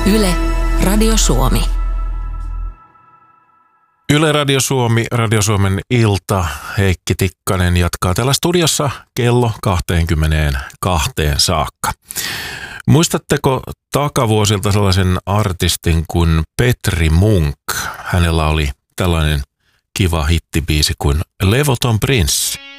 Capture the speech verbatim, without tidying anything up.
Yle, Radio Suomi. Yle Radio Suomi, Radio Suomen ilta. Heikki Tikkanen jatkaa täällä studiossa kello kaksikymmentäkaksi saakka. Muistatteko takavuosilta sellaisen artistin kuin Petri Munk? Hänellä oli tällainen kiva hittibiisi kuin Levoton prinssi.